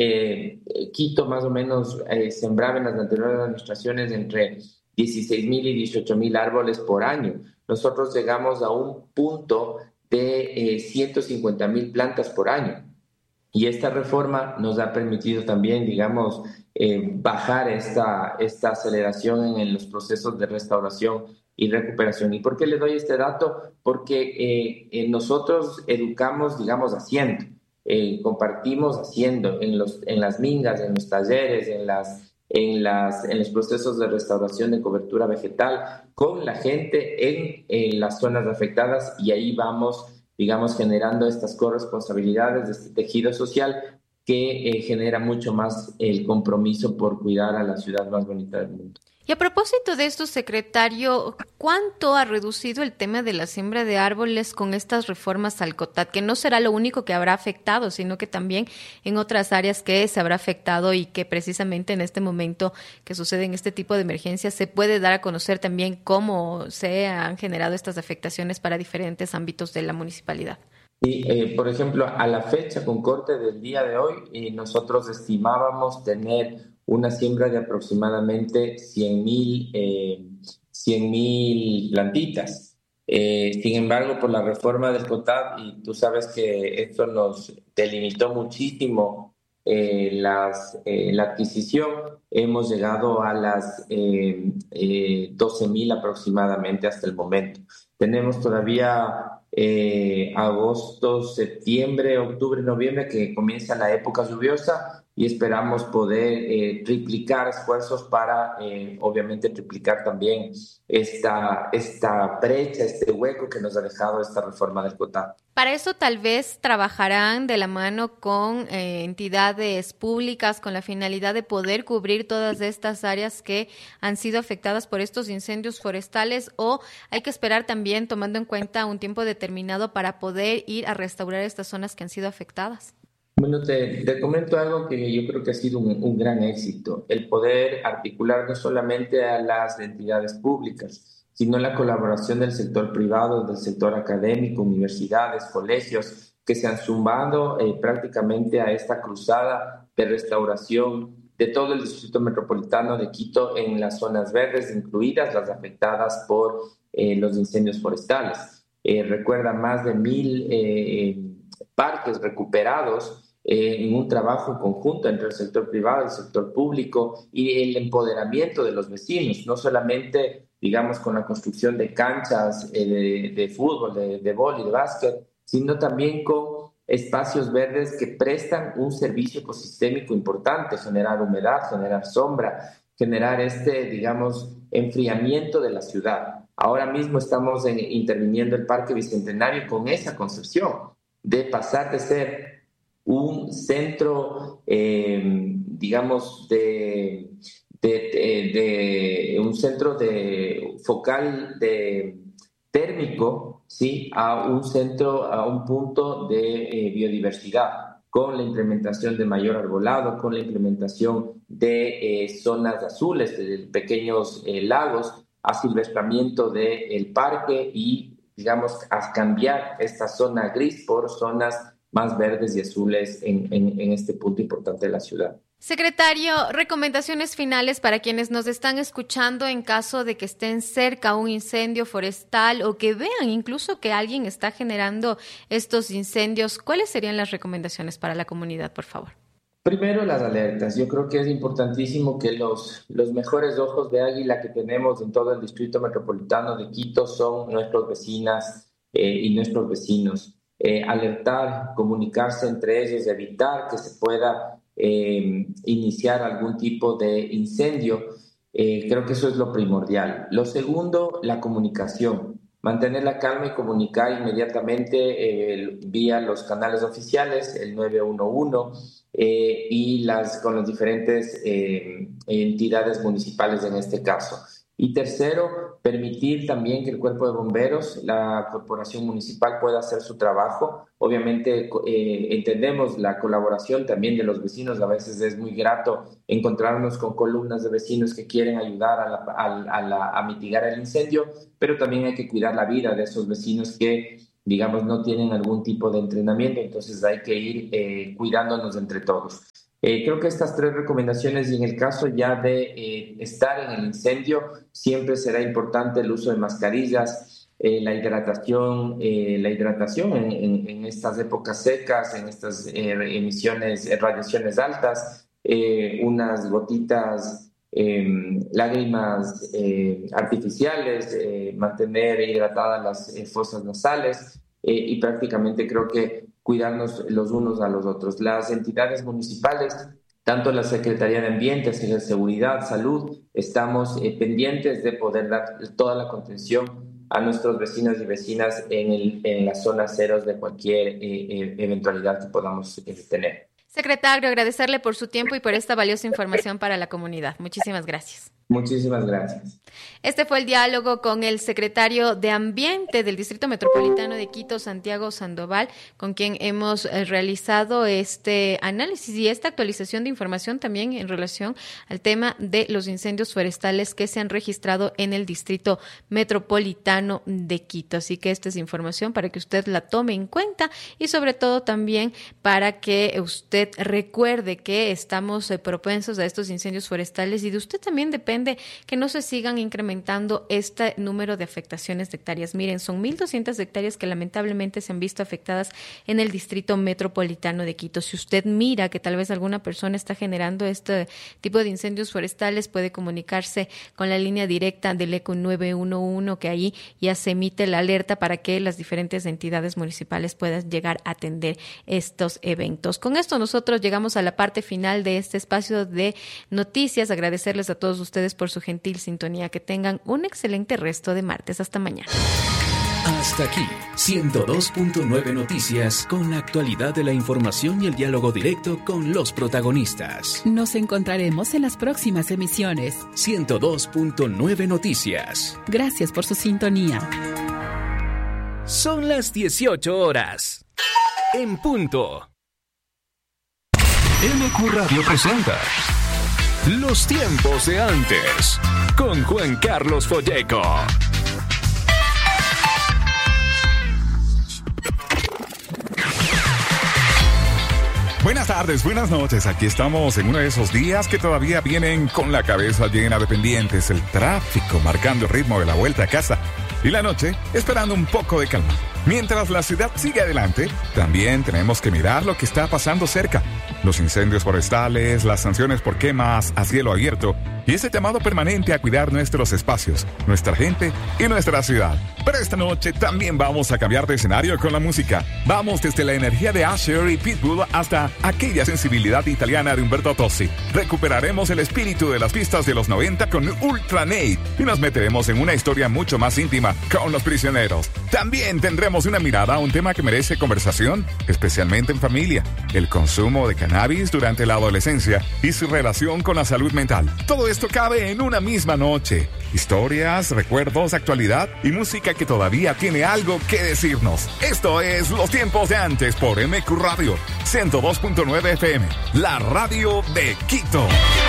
Quito más o menos sembraba en las anteriores administraciones entre 16.000 y 18.000 árboles por año. Nosotros llegamos a un punto de 150.000 plantas por año. Y esta reforma nos ha permitido también, digamos, bajar esta aceleración en los procesos de restauración y recuperación. ¿Y por qué le doy este dato? Porque nosotros educamos, digamos, haciendo, compartimos haciendo en las mingas, en los talleres, en los procesos de restauración de cobertura vegetal con la gente en las zonas afectadas, y ahí vamos, digamos, generando estas corresponsabilidades de este tejido social que genera mucho más el compromiso por cuidar a la ciudad más bonita del mundo. Y a propósito de esto, secretario, ¿cuánto ha reducido el tema de la siembra de árboles con estas reformas al COTAD? Que no será lo único que habrá afectado, sino que también en otras áreas que se habrá afectado y que precisamente en este momento que suceden este tipo de emergencias se puede dar a conocer también cómo se han generado estas afectaciones para diferentes ámbitos de la municipalidad. Y, por ejemplo, a la fecha, con corte del día de hoy, nosotros estimábamos tener una siembra de aproximadamente 100.000 plantitas. Sin embargo, por la reforma del COTAD, y tú sabes que esto nos delimitó muchísimo la adquisición, hemos llegado a las 12.000 aproximadamente hasta el momento. Tenemos todavía agosto, septiembre, octubre, noviembre, que comienza la época lluviosa, y esperamos poder triplicar esfuerzos para, obviamente, triplicar también esta brecha, este hueco que nos ha dejado esta reforma del COTAD. Para eso tal vez trabajarán de la mano con entidades públicas con la finalidad de poder cubrir todas estas áreas que han sido afectadas por estos incendios forestales, o hay que esperar también tomando en cuenta un tiempo determinado para poder ir a restaurar estas zonas que han sido afectadas. Bueno, te comento algo que yo creo que ha sido un gran éxito, el poder articular no solamente a las entidades públicas, sino la colaboración del sector privado, del sector académico, universidades, colegios, que se han sumado prácticamente a esta cruzada de restauración de todo el distrito metropolitano de Quito en las zonas verdes, incluidas las afectadas por los incendios forestales. Recuerda más de 1.000 parques recuperados en un trabajo conjunto entre el sector privado y el sector público, y el empoderamiento de los vecinos, no solamente, digamos, con la construcción de canchas de fútbol, de vóley, de básquet, sino también con espacios verdes que prestan un servicio ecosistémico importante: generar humedad, generar sombra, generar digamos, enfriamiento de la ciudad. Ahora mismo estamos interviniendo el Parque Bicentenario con esa concepción de pasar de ser un centro, digamos, un centro de focal térmico, ¿sí? A un centro, a un punto de biodiversidad, con la implementación de mayor arbolado, con la implementación de zonas azules, de pequeños lagos, asilvestramiento del parque y, digamos, a cambiar esta zona gris por zonas más verdes y azules en este punto importante de la ciudad. Secretario, recomendaciones finales para quienes nos están escuchando en caso de que estén cerca a un incendio forestal o que vean incluso que alguien está generando estos incendios. ¿Cuáles serían las recomendaciones para la comunidad, por favor? Primero, las alertas. Yo creo que es importantísimo que los mejores ojos de águila que tenemos en todo el distrito metropolitano de Quito son nuestras vecinas y nuestros vecinos. Alertar, comunicarse entre ellos, evitar que se pueda iniciar algún tipo de incendio. Creo que eso es lo primordial. Lo segundo, la comunicación. Mantener la calma y comunicar inmediatamente vía los canales oficiales, el 911, con las diferentes entidades municipales en este caso. Y tercero, permitir también que el cuerpo de bomberos, la corporación municipal, pueda hacer su trabajo. Obviamente entendemos la colaboración también de los vecinos. A veces es muy grato encontrarnos con columnas de vecinos que quieren ayudar a mitigar el incendio, pero también hay que cuidar la vida de esos vecinos que, digamos, no tienen algún tipo de entrenamiento. Entonces hay que ir cuidándonos entre todos. Creo que estas 3 recomendaciones, y en el caso ya de estar en el incendio, siempre será importante el uso de mascarillas, la hidratación en estas épocas secas, en estas radiaciones altas, unas gotitas, lágrimas artificiales, mantener hidratadas las fosas nasales, y prácticamente creo que cuidarnos los unos a los otros. Las entidades municipales, tanto la Secretaría de Ambiente, Seguridad, Salud, estamos pendientes de poder dar toda la contención a nuestros vecinos y vecinas en las zonas ceros de cualquier eventualidad que podamos tener. Secretario, agradecerle por su tiempo y por esta valiosa información para la comunidad. Muchísimas gracias. Muchísimas gracias. Este fue el diálogo con el secretario de Ambiente del Distrito Metropolitano de Quito, Santiago Sandoval, con quien hemos realizado este análisis y esta actualización de información también en relación al tema de los incendios forestales que se han registrado en el Distrito Metropolitano de Quito. Así que esta es información para que usted la tome en cuenta y sobre todo también para que usted recuerde que estamos propensos a estos incendios forestales y de usted también depende que no se sigan incrementando este número de afectaciones de hectáreas. Miren, son 1.200 hectáreas que lamentablemente se han visto afectadas en el Distrito Metropolitano de Quito. Si usted mira que tal vez alguna persona está generando este tipo de incendios forestales, puede comunicarse con la línea directa del ECO 911, que ahí ya se emite la alerta para que las diferentes entidades municipales puedan llegar a atender estos eventos. Con esto nosotros llegamos a la parte final de este espacio de noticias. Agradecerles a todos ustedes por su gentil sintonía. Que tengan un excelente resto de martes. Hasta mañana. Hasta aquí, 102.9 Noticias, con la actualidad de la información y el diálogo directo con los protagonistas. Nos encontraremos en las próximas emisiones. 102.9 Noticias. Gracias por su sintonía. Son las 18 horas. En punto. MQ Radio presenta Los tiempos de antes, con Juan Carlos Folleco. Buenas tardes, buenas noches. Aquí estamos en uno de esos días que todavía vienen con la cabeza llena de pendientes, el tráfico marcando el ritmo de la vuelta a casa y la noche esperando un poco de calma. Mientras la ciudad sigue adelante, también tenemos que mirar lo que está pasando cerca. Los incendios forestales, las sanciones por quemas a cielo abierto y ese llamado permanente a cuidar nuestros espacios, nuestra gente y nuestra ciudad. Pero esta noche también vamos a cambiar de escenario con la música. Vamos desde la energía de Usher y Pitbull hasta aquella sensibilidad italiana de Umberto Tozzi. Recuperaremos el espíritu de las pistas de los 90 con Ultra Nate y nos meteremos en una historia mucho más íntima con Los Prisioneros. También tendremos una mirada a un tema que merece conversación, especialmente en familia: el consumo de cannabis durante la adolescencia y su relación con la salud mental. Todo esto cabe en una misma noche. Historias, recuerdos, actualidad y música que todavía tiene algo que decirnos. Esto es Los Tiempos de Antes por MQ Radio 102.9 FM, la radio de Quito.